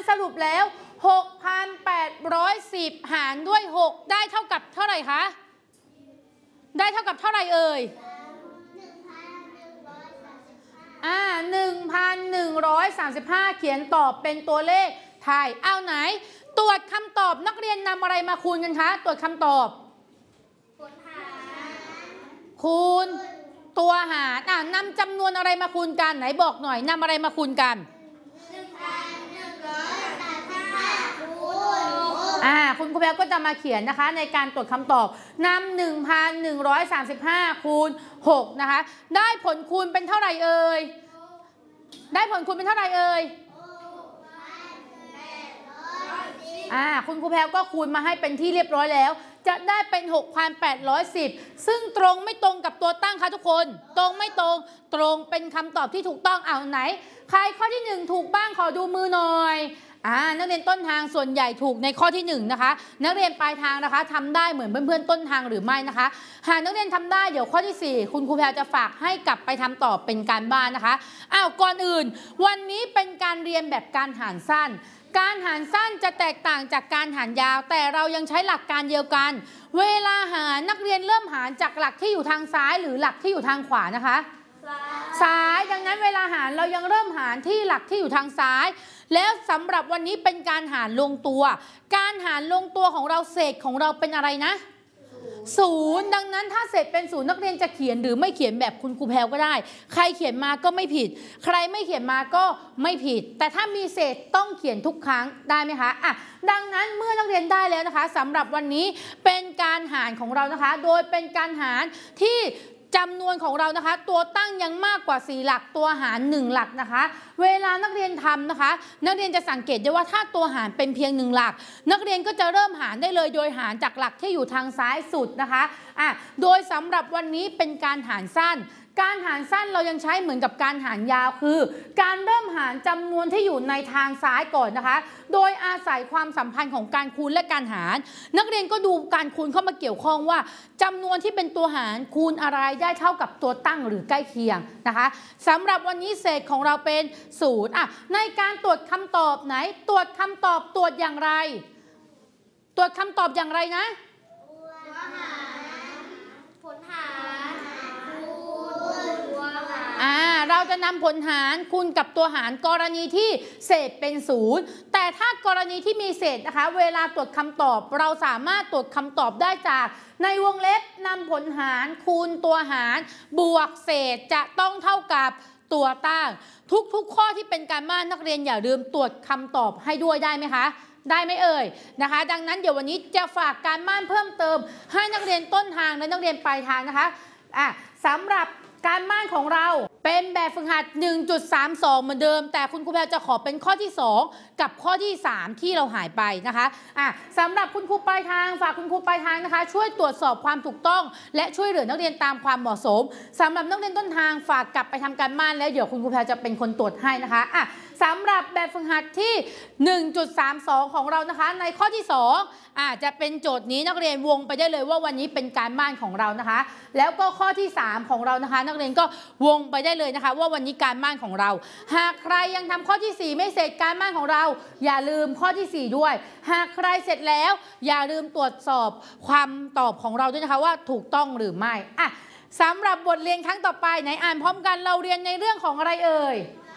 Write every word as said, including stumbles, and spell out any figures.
สรุปแล้ว หกพันแปดร้อยสิบ หารด้วยหกได้เท่ากับเท่าไหร่คะได้เท่ากับเท่าไหร่เอ่ยอ่า หนึ่งพันหนึ่งร้อยสามสิบห้า เขียนตอบเป็นตัวเลขไทยเอาไหนตรวจคำตอบนักเรียนนำอะไรมาคูณกันคะตรวจคำตอบคูณตัวหารอ่านำจำนวนอะไรมาคูณกันไหนบอกหน่อยนำอะไรมาคูณกันอ่าคุณครูแพรก็จะมาเขียนนะคะในการตรวจคำตอบนำ หนึ่งพันหนึ่งร้อยสามสิบห้า คูณหกนะคะได้ผลคูณเป็นเท่าไหร่เอ่ยได้ผลคูณเป็นเท่าไหร่เอ่ยอ่าคุณครูแพรก็คูณมาให้เป็นที่เรียบร้อยแล้วจะได้เป็น หกพันแปดร้อยสิบ ซึ่งตรงไม่ตรงกับตัวตั้งคะทุกคนตรงไม่ตรงตรงเป็นคำตอบที่ถูกต้องเอาไหนใครข้อที่หนึ่งถูกบ้างขอดูมือหน่อยอ่านักเรียนต้นทางส่วนใหญ่ถูกในข้อที่หนึ่งนะคะนักเรียนปลายทางนะคะทำได้เหมือนเพื่อนๆต้นทางหรือไม่นะคะหากนักเรียนทำได้เดี๋ยวข้อที่สี่คุณครูแพรจะฝากให้กลับไปทำต่อเป็นการบ้านนะคะอ้าวก่อนอื่นวันนี้เป็นการเรียนแบบการหารสั้นการหารสั้นจะแตกต่างจากการหารยาวแต่เรายังใช้หลักการเดียวกันเวลาหารนักเรียนเริ่มหารจากหลักที่อยู่ทางซ้ายหรือหลักที่อยู่ทางขวานะคะซ้ายดังนั้นเวลาหารเรายังเริ่มหารที่หลักที่อยู่ทางซ้ายแล้วสำหรับวันนี้เป็นการหารลงตัวการหารลงตัวของเราเศษของเราเป็นอะไรนะศูนย์ดังนั้นถ้าเศษเป็นศูนย์นักเรียนจะเขียนหรือไม่เขียนแบบคุณครูแพรก็ได้ใครเขียนมาก็ไม่ผิดใครไม่เขียนมาก็ไม่ผิดแต่ถ้ามีเศษต้องเขียนทุกครั้งได้ไหมคะอ่ะดังนั้นเมื่อนักเรียนได้แล้วนะคะสำหรับวันนี้เป็นการหารของเรานะคะโดยเป็นการหารที่จำนวนของเรานะคะตัวตั้งยังมากกว่าสี่หลักตัวหารหนึ่งหลักนะคะเวลานักเรียนทำนะคะนักเรียนจะสังเกตได้ว่าถ้าตัวหารเป็นเพียงหนึ่งหลักนักเรียนก็จะเริ่มหารได้เลยโดยหารจากหลักที่อยู่ทางซ้ายสุดนะคะอ่ะโดยสำหรับวันนี้เป็นการหารสั้นการหารสั้นเรายังใช้เหมือนกับการหารยาวคือการเริ่มหารจำนวนที่อยู่ในทางซ้ายก่อนนะคะโดยอาศัยความสัมพันธ์ของการคูณและการหารนักเรียนก็ดูการคูณเข้ามาเกี่ยวข้องว่าจำนวนที่เป็นตัวหารคูณอะไรได้เท่ากับตัวตั้งหรือใกล้เคียงนะคะสำหรับวันนี้เศษของเราเป็นศูนย์อ่ะในการตรวจคำตอบไหนตรวจคำตอบตรวจอย่างไรตรวจคำตอบอย่างไรนะอ่าเราจะนำผลหารคูณกับตัวหารกรณีที่เศษเป็นศูนย์แต่ถ้ากรณีที่มีเศษนะคะเวลาตรวจคำตอบเราสามารถตรวจคำตอบได้จากในวงเล็บนำผลหารคูณตัวหารบวกเศษจะต้องเท่ากับตัวตั้งทุกๆข้อที่เป็นการบ้านนักเรียนอย่าลืมตรวจคำตอบให้ด้วยได้ไหมคะได้ไหมเอ่ยนะคะดังนั้นเดี๋ยววันนี้จะฝากการบ้านเพิ่มเติมให้นักเรียนต้นทางและนักเรียนปลายทางนะคะอ่ะสำหรับการบ้านของเราเป็นแบบฝึกหัด หนึ่งจุดสามสอง เหมือนเดิมแต่คุณครูแพรจะขอเป็นข้อที่สองกับข้อที่สามที่เราหายไปนะคะอ่ะสำหรับคุณครูปลายทางฝากคุณครูปลายทางนะคะช่วยตรวจสอบความถูกต้องและช่วยเหลือนักเรียนตามความเหมาะสมสำหรับนักเรียนต้นทางฝากกลับไปทำการบ้านแล้วเดี๋ยวคุณครูแพรจะเป็นคนตรวจให้นะคะอ่ะสำหรับแบบฝึกหัดที่ หนึ่งจุดสามสอง ของเรานะคะในข้อที่สองอาจจะเป็นโจทย์นี้นักเรียนวงไปได้เลยว่าวันนี้เป็นการบ้านของเรานะคะแล้วก็ข้อที่สามของเรานะคะนักเรียนก็วงไปได้เลยนะคะว่าวันนี้การบ้านของเราหากใครยังทำข้อที่สี่ไม่เสร็จการบ้านของเราอย่าลืมข้อที่สี่ด้วยหากใครเสร็จแล้วอย่าลืมตรวจสอบความตอบของเราด้วยนะคะว่าถูกต้องหรือไม่อ่ะสำหรับบทเรียนครั้งต่อไปไหนอ่านพร้อมกันเราเรียนในเรื่องของอะไรเอ่ย